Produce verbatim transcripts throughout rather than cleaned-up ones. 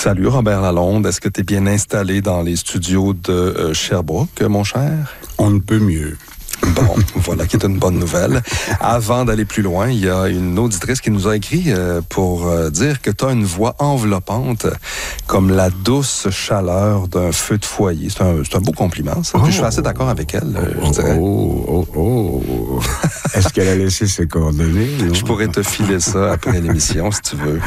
Salut Robert Lalonde, est-ce que tu es bien installé dans les studios de euh, Sherbrooke, mon cher? On ne peut mieux. Bon, voilà qui est une bonne nouvelle. Avant d'aller plus loin, il y a une auditrice qui nous a écrit euh, pour euh, dire que tu as une voix enveloppante comme la douce chaleur d'un feu de foyer. C'est un, c'est un beau compliment, ça. Oh, Puis je suis assez d'accord avec elle, euh, oh, je dirais. Oh, oh, oh. Est-ce qu'elle a laissé ses coordonnées? Non? Je pourrais te filer ça après l'émission, si tu veux.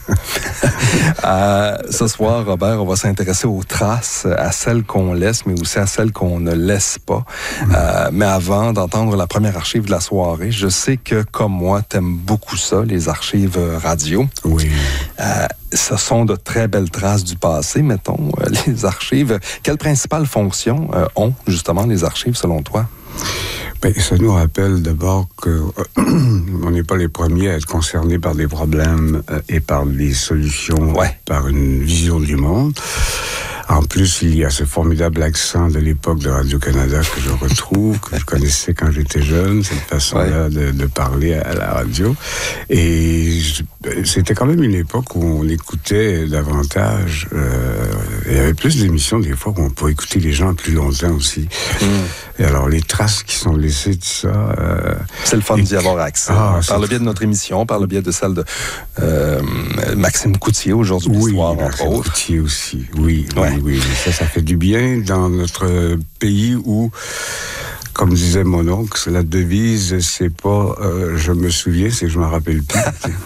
euh, ce soir, Robert, on va s'intéresser aux traces, à celles qu'on laisse, mais aussi à celles qu'on ne laisse pas. Mm. Euh, mais avant d'entendre la première archive de la soirée, je sais que, comme moi, t'aimes beaucoup ça, les archives radio. Oui. Euh, ce sont de très belles traces du passé, mettons, euh, les archives. Quelle principale fonction euh, ont, justement, les archives, selon toi? Bien, ça nous rappelle d'abord qu'on n'est pas les premiers à être concernés par des problèmes euh, et par des solutions, ouais. par une vision du monde. En plus, il y a ce formidable accent de l'époque de Radio-Canada que je retrouve, que je connaissais quand j'étais jeune, cette façon-là ouais. de, de parler à la radio. Et je, c'était quand même une époque où on écoutait davantage. Euh, il y avait plus d'émissions, des fois, où on pouvait écouter les gens plus longtemps aussi. Mm. Et alors, les traces qui sont laissées de ça... Euh, c'est le fun d'y avoir accès. Ah, par le biais de notre émission, par le biais de celle de euh, Maxime Coutier, aujourd'hui, oui, l'histoire, entre Maxime autres. Coutier aussi, oui, ouais. oui. Oui, ça, ça fait du bien dans notre pays où, comme disait mon oncle, la devise, c'est pas euh, je me souviens, c'est que je m'en rappelle plus.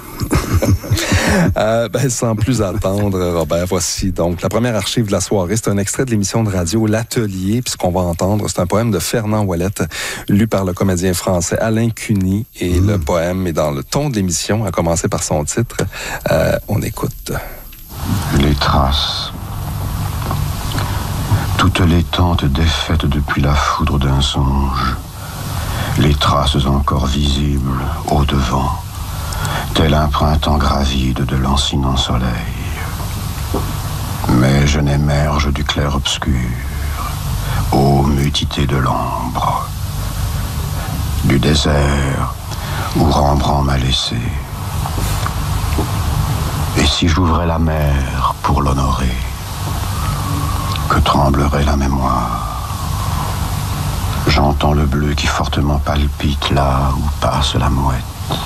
euh, ben, sans plus attendre, Robert, voici donc la première archive de la soirée. C'est un extrait de l'émission de radio L'Atelier. Puis ce qu'on va entendre, c'est un poème de Fernand Ouellette, lu par le comédien français Alain Cuny. Et mmh. le poème est dans le ton de l'émission, à commencer par son titre. Euh, on écoute. Les traces. Toutes les tentes défaites depuis la foudre d'un songe, les traces encore visibles au-devant, tel un printemps gravide de lancinant soleil. Mais je n'émerge du clair-obscur, ô mutité de l'ombre, du désert où Rembrandt m'a laissé. Et si j'ouvrais la mer pour l'honorer, que tremblerait la mémoire. J'entends le bleu qui fortement palpite là où passe la mouette.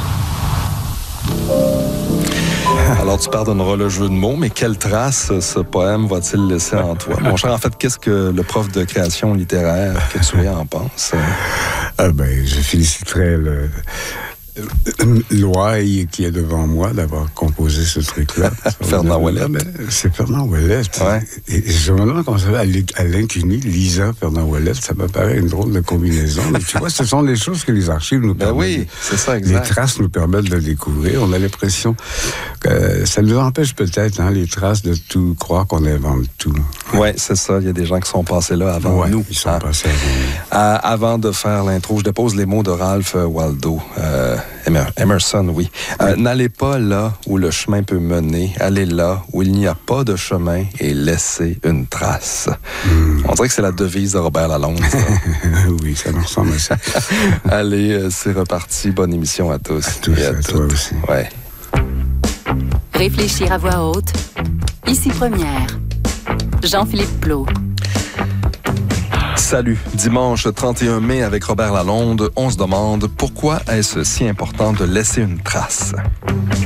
Alors, tu pardonneras le jeu de mots, mais quelle trace ce poème va-t-il laisser en toi? Mon cher, en fait, qu'est-ce que le prof de création littéraire que tu es en pense? Ah ben, je féliciterais le... Loaille qui est devant moi d'avoir composé ce truc-là. Fernand Ouellette. C'est Fernand Ouellette. Ouais. Et je me demande comment ça va. Alain Cuny, Lisa, Fernand Ouellette, ça me paraît une drôle de combinaison. Mais tu vois, ce sont des choses que les archives nous permettent. Ben oui, c'est ça, exact. Les traces nous permettent de découvrir. On a l'impression que ça nous empêche peut-être, hein, les traces, de tout croire qu'on invente tout. Oui, c'est ça. Il y a des gens qui sont passés là avant ouais, nous. Ils sont hein. passés avant nous. Euh, avant de faire l'intro, je dépose les mots de Ralph Waldo. Euh, Emerson, oui. Euh, oui. N'allez pas là où le chemin peut mener. Allez là où il n'y a pas de chemin et laissez une trace. Mm. On dirait que c'est la devise de Robert Lalonde. Oui, ça me ressemble à ça. Allez, euh, c'est reparti. Bonne émission à tous. À tous et à, à toi aussi. Ouais. Réfléchir à voix haute. Ici Première. Jean-Philippe Plot. Salut. Dimanche trente et un mai avec Robert Lalonde, on se demande pourquoi est-ce si important de laisser une trace?